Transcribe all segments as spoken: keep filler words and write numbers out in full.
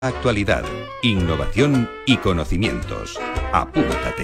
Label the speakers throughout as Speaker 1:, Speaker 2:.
Speaker 1: Actualidad, innovación y conocimientos. Apúntate.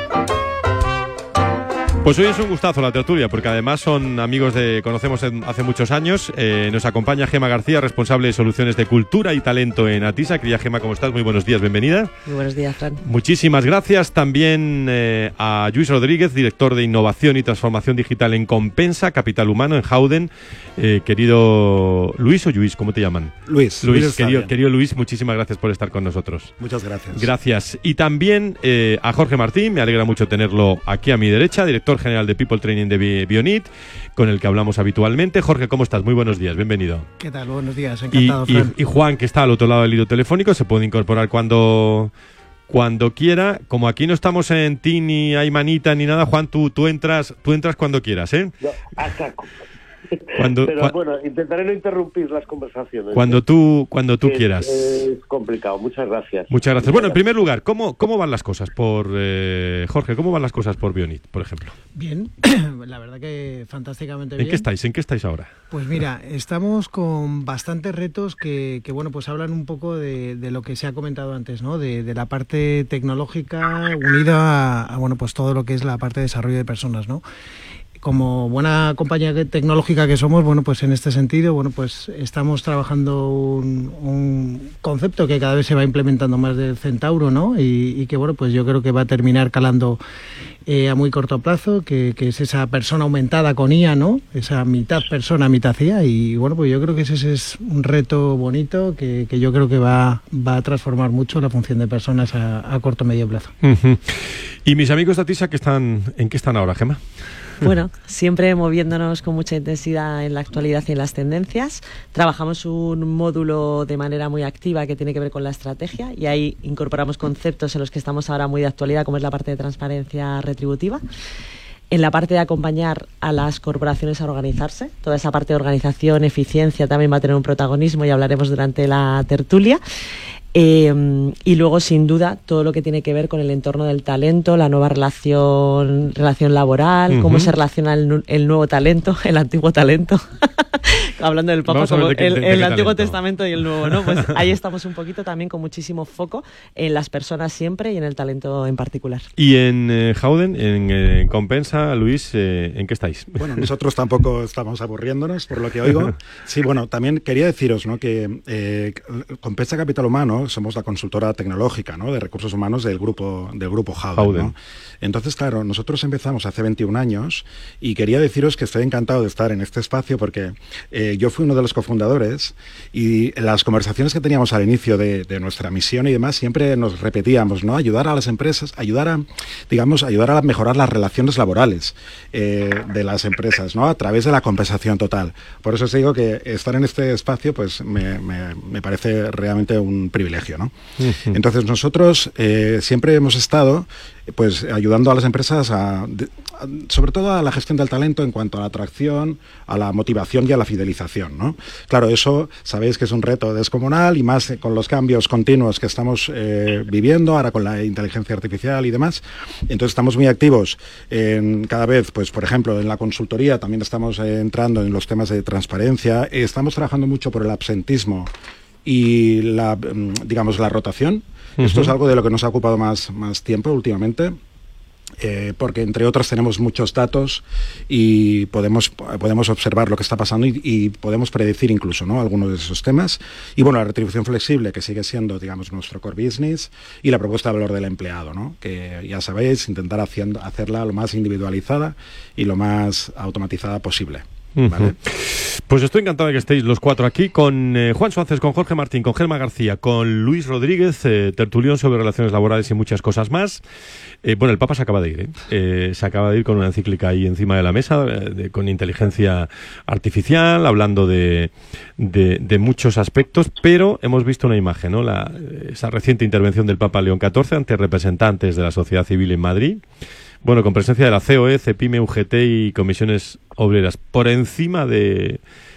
Speaker 2: Pues hoy es un gustazo la tertulia, porque además son amigos de conocemos hace muchos años. Eh, nos acompaña Gemma García, responsable de soluciones de cultura y talento en Atisa. Querida Gemma, ¿cómo estás? Muy buenos días, bienvenida.
Speaker 3: Muy buenos días, Fran.
Speaker 2: Muchísimas gracias. También eh, a Lluís Rodríguez, director de Innovación y Transformación Digital en Compensa, Capital Humano en Howden. Eh, querido Luis o Lluís, ¿cómo te llaman?
Speaker 4: Luis.
Speaker 2: Luis,
Speaker 4: Luis
Speaker 2: querido, querido Luis, muchísimas gracias por estar con nosotros.
Speaker 4: Muchas gracias.
Speaker 2: Gracias. Y también eh, a Jorge Martín, me alegra mucho tenerlo aquí a mi derecha, director general de People Training de Bionit, con el que hablamos habitualmente. Jorge, ¿cómo estás? Muy buenos días, bienvenido.
Speaker 5: ¿Qué tal? Buenos días, encantado,
Speaker 2: y,
Speaker 5: Fran.
Speaker 2: Y, y Juan, que está al otro lado del hilo telefónico, se puede incorporar cuando, cuando quiera. Como aquí no estamos en ti, ni hay manita, ni nada, Juan, tú, tú, entras, tú entras cuando quieras, ¿eh?
Speaker 6: No, a saco.
Speaker 2: Cuando,
Speaker 6: Pero
Speaker 2: cua-
Speaker 6: bueno, intentaré no interrumpir las conversaciones.
Speaker 2: Cuando tú, cuando tú
Speaker 6: es,
Speaker 2: quieras.
Speaker 6: Es complicado, muchas gracias.
Speaker 2: Muchas gracias. Bueno, en primer lugar, ¿cómo, cómo van las cosas por eh, Jorge? ¿Cómo van las cosas por Bionit, por ejemplo?
Speaker 5: Bien, la verdad que fantásticamente
Speaker 2: ¿En
Speaker 5: bien.
Speaker 2: qué estáis? ¿En qué estáis ahora?
Speaker 5: Pues mira, estamos con bastantes retos que, que bueno, pues hablan un poco de, de lo que se ha comentado antes, ¿no? De, de la parte tecnológica unida a, a, bueno, pues todo lo que es la parte de desarrollo de personas, ¿no? Como buena compañía tecnológica que somos, bueno, pues en este sentido, bueno, pues estamos trabajando un, un concepto que cada vez se va implementando más del Centauro, ¿no? Y, y que, bueno, pues yo creo que va a terminar calando eh, a muy corto plazo, que, que es esa persona aumentada con I A, ¿no? Esa mitad persona, mitad I A, y bueno, pues yo creo que ese es un reto bonito que, que yo creo que va, va a transformar mucho la función de personas a, a corto o medio plazo.
Speaker 2: Uh-huh. ¿Y mis amigos de Atisa, que están, en qué están ahora, Gemma?
Speaker 3: Bueno, siempre moviéndonos con mucha intensidad en la actualidad y en las tendencias. Trabajamos un módulo de manera muy activa que tiene que ver con la estrategia y ahí incorporamos conceptos en los que estamos ahora muy de actualidad, como es la parte de transparencia retributiva. En la parte de acompañar a las corporaciones a organizarse, toda esa parte de organización, eficiencia también va a tener un protagonismo y hablaremos durante la tertulia. Eh, y luego, sin duda, todo lo que tiene que ver con el entorno del talento, la nueva relación relación laboral, uh-huh. Cómo se relaciona el, el nuevo talento, el antiguo talento. Hablando del Papa, como
Speaker 2: qué,
Speaker 3: el,
Speaker 2: de, de
Speaker 3: el Antiguo
Speaker 2: talento.
Speaker 3: Testamento y el Nuevo, ¿no? Pues ahí estamos un poquito también con muchísimo foco en las personas siempre y en el talento en particular.
Speaker 2: Y en eh, Howden, en eh, Compensa, Luis, eh, ¿en qué estáis?
Speaker 4: Bueno, nosotros tampoco estamos aburriéndonos, por lo que oigo. Sí, bueno, también quería deciros, ¿no?, que eh, Compensa Capital Humano somos la consultora tecnológica, ¿no?, de recursos humanos del grupo del grupo Howden,
Speaker 2: Howden.
Speaker 4: ¿no? Entonces, claro, nosotros empezamos hace veintiún años y quería deciros que estoy encantado de estar en este espacio porque eh, yo fui uno de los cofundadores y las conversaciones que teníamos al inicio de, de nuestra misión y demás siempre nos repetíamos, ¿no?, ayudar a las empresas, ayudar a, digamos, ayudar a mejorar las relaciones laborales eh, de las empresas, ¿no?, a través de la compensación total. Por eso os digo que estar en este espacio pues me, me, me parece realmente un privilegio, ¿no? Uh-huh. Entonces nosotros eh, siempre hemos estado pues ayudando a las empresas a, a, sobre todo a la gestión del talento en cuanto a la atracción, a la motivación y a la fidelización, ¿no? Claro, eso sabéis que es un reto descomunal y más con los cambios continuos que estamos eh, viviendo ahora con la inteligencia artificial y demás. Entonces estamos muy activos en cada vez, pues por ejemplo, en la consultoría también estamos eh, entrando en los temas de transparencia. Eh, estamos trabajando mucho por el absentismo y la, digamos, la rotación. Uh-huh. Esto es algo de lo que nos ha ocupado más, más tiempo últimamente, eh, porque entre otras tenemos muchos datos y podemos, podemos observar lo que está pasando y, y podemos predecir incluso, ¿no?, algunos de esos temas. Y bueno, la retribución flexible, que sigue siendo, digamos, nuestro core business, y la propuesta de valor del empleado, ¿no?, que ya sabéis, intentar haciendo, hacerla lo más individualizada y lo más automatizada posible. ¿Vale?
Speaker 2: Uh-huh. Pues estoy encantado de que estéis los cuatro aquí con eh, Juan Suárez, con Jorge Martín, con Gemma García, con Luis Rodríguez, eh, tertulión sobre relaciones laborales y muchas cosas más. Eh, bueno, el Papa se acaba de ir, ¿eh? Eh, se acaba de ir con una encíclica ahí encima de la mesa, eh, de, con inteligencia artificial, hablando de, de, de muchos aspectos, pero hemos visto una imagen, ¿no?, la, esa reciente intervención del Papa León catorce ante representantes de la sociedad civil en Madrid. Bueno, con presencia de la C O E, CEPIME, U G T y comisiones obreras. Por encima de,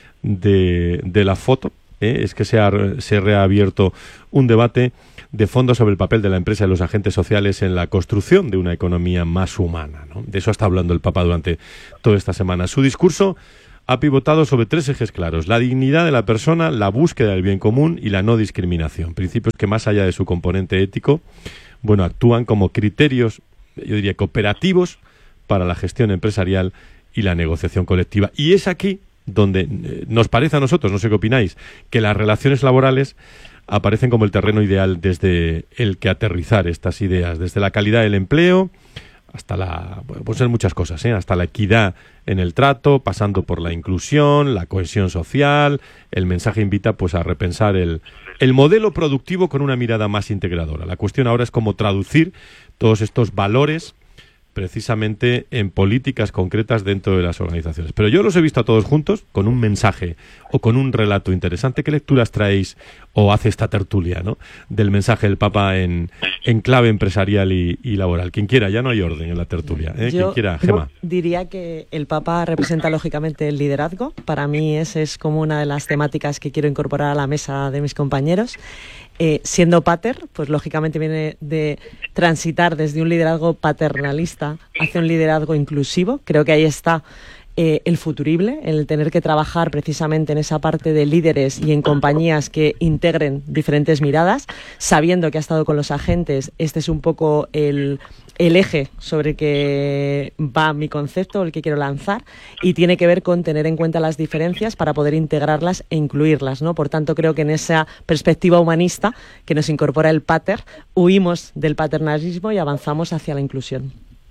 Speaker 2: de, de la foto, ¿eh? es que se ha, se ha reabierto un debate de fondo sobre el papel de la empresa y los agentes sociales en la construcción de una economía más humana, ¿no? De eso está hablando el Papa durante toda esta semana. Su discurso ha pivotado sobre tres ejes claros: la dignidad de la persona, la búsqueda del bien común y la no discriminación. Principios que, más allá de su componente ético, bueno, actúan como criterios, yo diría, cooperativos para la gestión empresarial y la negociación colectiva. Y es aquí donde eh, nos parece a nosotros, no sé qué opináis, que las relaciones laborales aparecen como el terreno ideal desde el que aterrizar estas ideas, desde la calidad del empleo hasta la, bueno, pueden ser muchas cosas, ¿eh? hasta la equidad en el trato, pasando por la inclusión, la cohesión social. El mensaje invita pues a repensar el, el modelo productivo con una mirada más integradora. La cuestión ahora es cómo traducir todos estos valores precisamente en políticas concretas dentro de las organizaciones. Pero yo los he visto a todos juntos con un mensaje o con un relato interesante. ¿Qué lecturas traéis o hace esta tertulia, ¿no?, del mensaje del Papa en, en clave empresarial y, y laboral? Quien quiera, ya no hay orden en la tertulia, ¿eh? Quien quiera, Gemma.
Speaker 3: Diría que el Papa representa lógicamente el liderazgo. Para mí esa es como una de las temáticas que quiero incorporar a la mesa de mis compañeros. Eh, siendo pater, pues lógicamente viene de transitar desde un liderazgo paternalista hacia un liderazgo inclusivo. Creo que ahí está eh, el futurible, el tener que trabajar precisamente en esa parte de líderes y en compañías que integren diferentes miradas, sabiendo que ha estado con los agentes. Este es un poco el, el eje sobre el que va mi concepto, el que quiero lanzar, y tiene que ver con tener en cuenta las diferencias para poder integrarlas e incluirlas, ¿no? Por tanto, creo que en esa perspectiva humanista que nos incorpora el pater, huimos del paternalismo y avanzamos hacia la inclusión.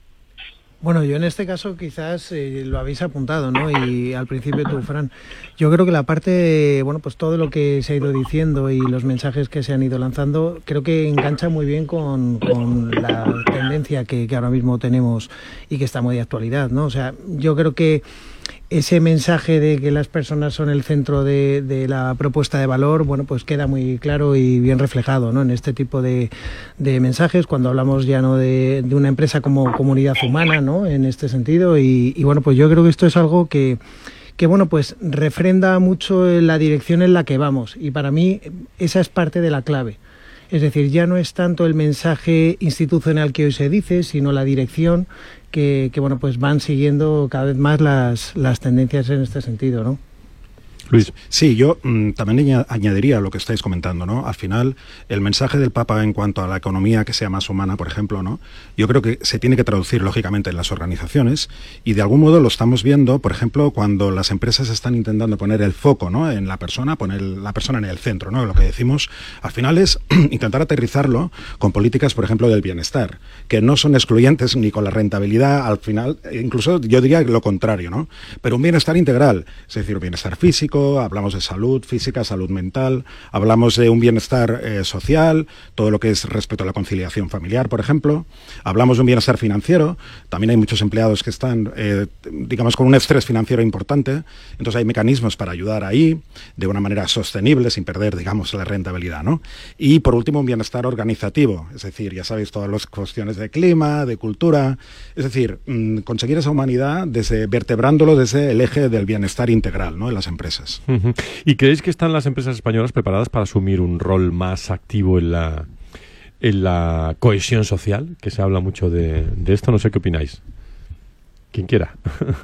Speaker 5: Bueno, yo en este caso quizás eh, lo habéis apuntado, ¿no? Y al principio tú, Fran. Yo creo que la parte, bueno, pues todo lo que se ha ido diciendo y los mensajes que se han ido lanzando, creo que engancha muy bien con, con la tendencia que, que ahora mismo tenemos y que está muy de actualidad, ¿no? O sea, yo creo que ese mensaje de que las personas son el centro de, de la propuesta de valor, bueno, pues queda muy claro y bien reflejado, ¿no?, en este tipo de, de mensajes, cuando hablamos ya no de, de una empresa como comunidad humana, ¿no?, en este sentido. Y, y bueno, pues yo creo que esto es algo que, que bueno, pues refrenda mucho la dirección en la que vamos, y para mí esa es parte de la clave. Es decir, ya no es tanto el mensaje institucional que hoy se dice, sino la dirección que, que bueno, pues van siguiendo cada vez más las, las tendencias en este sentido, ¿no?
Speaker 2: Luis.
Speaker 4: Sí, yo mmm, también añadiría lo que estáis comentando, ¿no? Al final, el mensaje del Papa en cuanto a la economía que sea más humana, por ejemplo, ¿no?, yo creo que se tiene que traducir, lógicamente, en las organizaciones, y de algún modo lo estamos viendo, por ejemplo, cuando las empresas están intentando poner el foco, ¿no?, en la persona, poner la persona en el centro, ¿no? Lo que decimos, al final, es intentar aterrizarlo con políticas, por ejemplo, del bienestar, que no son excluyentes ni con la rentabilidad, al final, incluso yo diría lo contrario, ¿no? Pero un bienestar integral, es decir, un bienestar físico, hablamos de salud física, salud mental, hablamos de un bienestar eh, social, todo lo que es respecto a la conciliación familiar, por ejemplo, hablamos de un bienestar financiero. También hay muchos empleados que están, eh, digamos, con un estrés financiero importante, entonces hay mecanismos para ayudar ahí, de una manera sostenible, sin perder, digamos, la rentabilidad, ¿no? Y por último, un bienestar organizativo, es decir, ya sabéis, todas las cuestiones de clima, de cultura, es decir, mmm, conseguir esa humanidad desde, vertebrándolo desde el eje del bienestar integral, ¿no?, en las empresas.
Speaker 2: Uh-huh. ¿Y creéis que están las empresas españolas preparadas para asumir un rol más activo en la, en la cohesión social? Que se habla mucho de, de esto, no sé qué opináis. Quien quiera.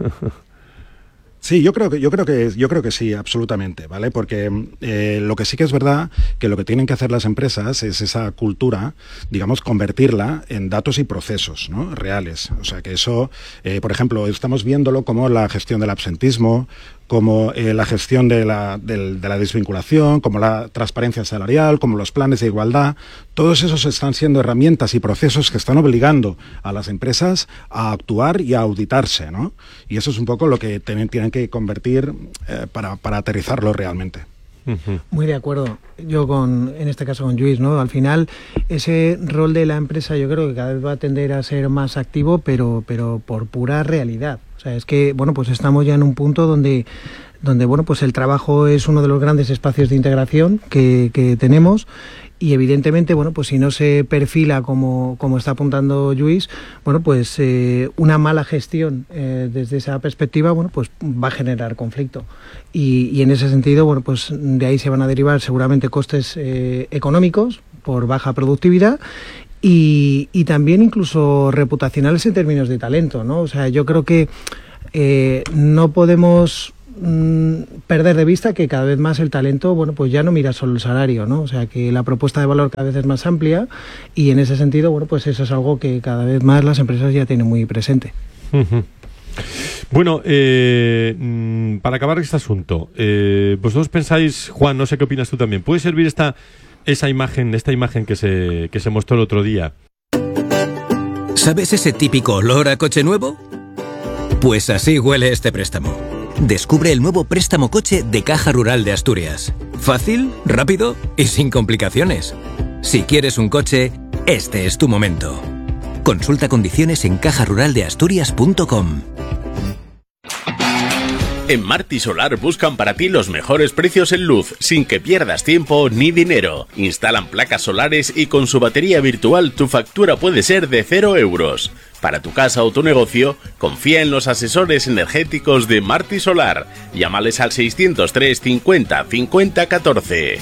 Speaker 4: Sí, yo creo que yo creo que yo creo que sí, absolutamente, ¿vale? Porque eh, lo que sí que es verdad que lo que tienen que hacer las empresas es esa cultura, digamos, convertirla en datos y procesos, ¿no?, reales. O sea, que eso, eh, por ejemplo, estamos viéndolo como la gestión del absentismo, como eh, la gestión de la, de, de la desvinculación, como la transparencia salarial, como los planes de igualdad. Todos esos están siendo herramientas y procesos que están obligando a las empresas a actuar y a auditarse, ¿no? Y eso es un poco lo que tienen, tienen que convertir eh, para, para aterrizarlo realmente.
Speaker 5: Muy de acuerdo. Yo con, en este caso con Lluís, ¿no? Al final, ese rol de la empresa yo creo que cada vez va a tender a ser más activo, pero, pero por pura realidad. O sea, es que, bueno, pues estamos ya en un punto donde, donde bueno, pues el trabajo es uno de los grandes espacios de integración que, que tenemos. Y evidentemente, bueno, pues si no se perfila como, como está apuntando Lluís, bueno, pues eh, una mala gestión eh, desde esa perspectiva, bueno, pues va a generar conflicto. Y, y en ese sentido, bueno, pues de ahí se van a derivar seguramente costes eh, económicos por baja productividad y, y también incluso reputacionales en términos de talento, ¿no? O sea, yo creo que eh, no podemos mmm, perder de vista que cada vez más el talento, bueno, pues ya no mira solo el salario, ¿no? O sea, que la propuesta de valor cada vez es más amplia y en ese sentido, bueno, pues eso es algo que cada vez más las empresas ya tienen muy presente.
Speaker 2: Uh-huh. Bueno, eh, para acabar este asunto, eh, vosotros pensáis, Juan, no sé qué opinas tú también, ¿puede servir esta esa imagen, esta imagen que se, que se mostró el otro día?
Speaker 7: ¿Sabes ese típico olor a coche nuevo? Pues así huele este préstamo. Descubre el nuevo préstamo coche de Caja Rural de Asturias. Fácil, rápido y sin complicaciones. Si quieres un coche, este es tu momento. Consulta condiciones en caja rural de asturias punto com.
Speaker 8: En Marti Solar buscan para ti los mejores precios en luz, sin que pierdas tiempo ni dinero. Instalan placas solares y con su batería virtual tu factura puede ser de cero euros. Para tu casa o tu negocio, confía en los asesores energéticos de Marti Solar. Llámales al seiscientos tres cincuenta cincuenta catorce.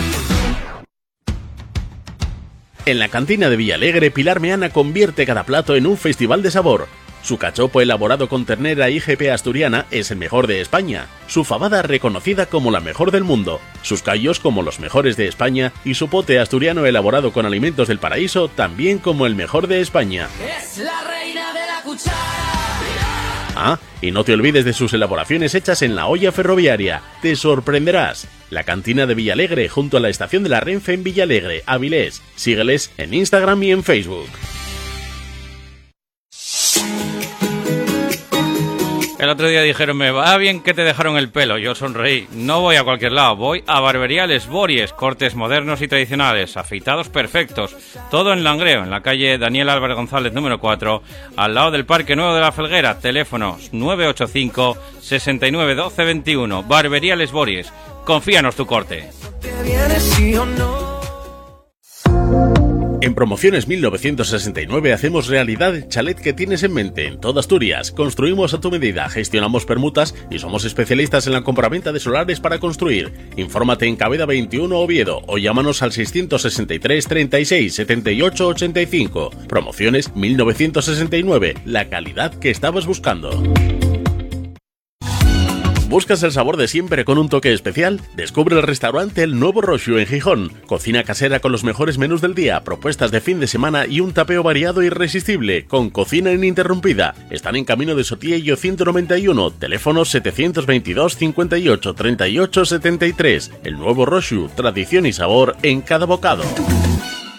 Speaker 8: En la cantina de Villalegre, Pilar Meana convierte cada plato en un festival de sabor. Su cachopo elaborado con ternera I G P asturiana es el mejor de España, su fabada reconocida como la mejor del mundo, sus callos como los mejores de España y su pote asturiano elaborado con alimentos del paraíso también como el mejor de España. Es la reina de la cuchara. Ah, y no te olvides de sus elaboraciones hechas en la olla ferroviaria, te sorprenderás. La cantina de Villalegre junto a la estación de la Renfe en Villalegre, Avilés. Sígueles en Instagram y en Facebook.
Speaker 9: El otro día dijeron, me va bien que te dejaron el pelo. Yo sonreí. No voy a cualquier lado, voy a Barbería Les Bories. Cortes modernos y tradicionales, afeitados perfectos. Todo en Langreo, en la calle Daniel Álvarez González número cuatro, al lado del Parque Nuevo de la Felguera. Teléfono nueve ocho cinco, sesenta y nueve, doce veintiuno. Barbería Les Bories. Confíanos tu corte.
Speaker 8: En Promociones mil novecientos sesenta y nueve hacemos realidad el chalet que tienes en mente en toda Asturias. Construimos a tu medida, gestionamos permutas y somos especialistas en la compraventa de solares para construir. Infórmate en Cabeda veintiuno Oviedo o llámanos al seiscientos sesenta y tres, treinta y seis, setenta y ocho, ochenta y cinco. Promociones mil novecientos sesenta y nueve, la calidad que estabas buscando. ¿Buscas el sabor de siempre con un toque especial? Descubre el restaurante El Nuevo Roxu en Gijón. Cocina casera con los mejores menús del día, propuestas de fin de semana y un tapeo variado e irresistible, con cocina ininterrumpida. Están en Camino de Sotillo ciento noventa y uno, teléfono setecientos veintidós, cincuenta y ocho, treinta y ocho, setenta y tres. El Nuevo Roxu, tradición y sabor en cada bocado.